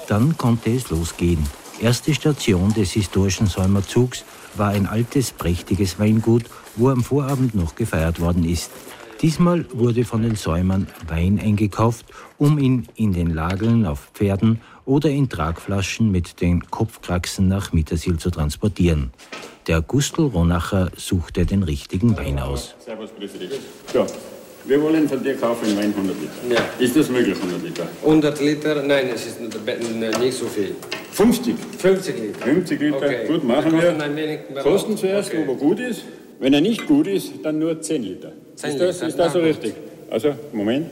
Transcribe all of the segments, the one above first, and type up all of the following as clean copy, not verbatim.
Dann konnte es losgehen. Erste Station des historischen Säumerzugs war ein altes, prächtiges Weingut, wo am Vorabend noch gefeiert worden ist. Diesmal wurde von den Säumern Wein eingekauft, um ihn in den Lageln auf Pferden oder in Tragflaschen mit den Kopfkraxen nach Mittersill zu transportieren. Der Gustl Ronacher suchte den richtigen Wein aus. Servus, grüße dich. So, wir wollen von dir kaufen Wein 100 Liter. Ja. Ist das möglich, 100 Liter? 100 Liter? Nein, es ist nicht so viel. 50? 50 Liter. 50 Liter, okay. Gut, machen wir. Kosten zuerst, okay. Ob er gut ist. Wenn er nicht gut ist, dann nur 10 Liter. 10 Liter. Ist das so richtig? Also, Moment.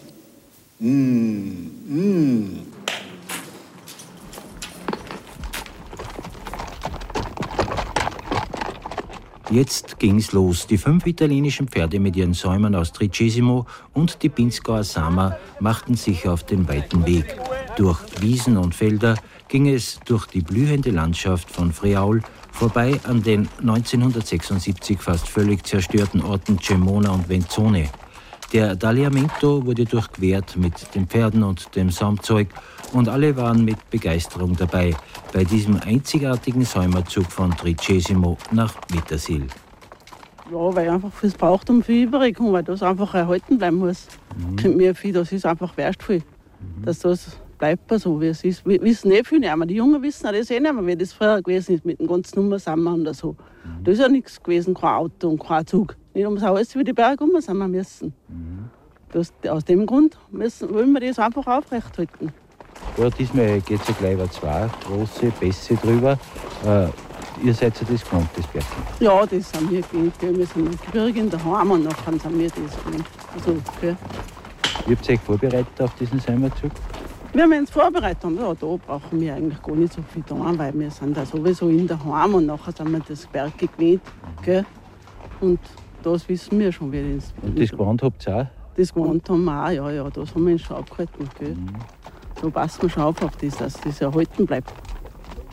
Jetzt ging's los. Die 5 italienischen Pferde mit ihren Säumern aus Tricesimo und die Pinzgauer Sama machten sich auf den weiten Weg. Durch Wiesen und Felder ging es durch die blühende Landschaft von Friaul vorbei an den 1976 fast völlig zerstörten Orten Cemona und Venzone. Der Tagliamento wurde durchquert mit den Pferden und dem Saumzeug und alle waren mit Begeisterung dabei bei diesem einzigartigen Säumerzug von Tricesimo nach Mittersill. Ja, weil einfach fürs Brauchtum viel übrig kommt, weil das einfach erhalten bleiben muss. Mir viel, das ist einfach wertvoll, dass das bleibt so, wie es ist. Wir wissen nicht viel mehr, die Jungen wissen das eh nicht mehr, wie das früher gewesen ist mit dem ganzen Nummersammeln oder so. Da ist ja nichts gewesen, kein Auto und kein Zug. Nicht ums Haus über die Berge rum sind wir müssen. Aus dem Grund wollen wir das einfach aufrechthalten. Ja, diesmal geht es ja gleich über 2 große Bässe drüber. Ihr seid ja das gewohnt, das Berg? Ja, das sind wir gewohnt. Wir sind im Gebirge in der Heim und nachher sind wir das gewohnt. Also, okay. Wie habt ihr euch vorbereitet auf diesen Säumerzug? Wenn wir uns vorbereitet haben, ja, da brauchen wir eigentlich gar nicht so viel da, weil wir sind da sowieso in der Heim und nachher sind wir das Berg gewöhnt. Gell? Und das wissen wir schon, wie das ist. Und das gewohnt habt ihr auch? Das gewohnt haben wir auch, ja, das haben wir uns schon abgehalten. Gell? Da passen wir schon auf das, dass das erhalten bleibt.